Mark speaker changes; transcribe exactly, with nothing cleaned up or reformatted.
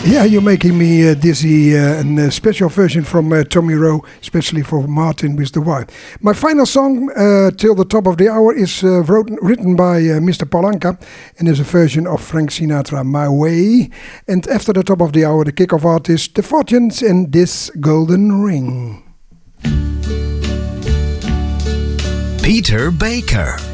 Speaker 1: Yeah, you're making me uh, dizzy. Uh, and a special version from uh, Tommy Rowe, especially for Martin with the wife. My final song, uh, till the top of the hour, is uh, wrote, written by uh, Mister Palanca, and is a version of Frank Sinatra, My Way. And after the top of the hour, the kick-off artist, The Fortunes, and This Golden Ring.
Speaker 2: Peter Baker.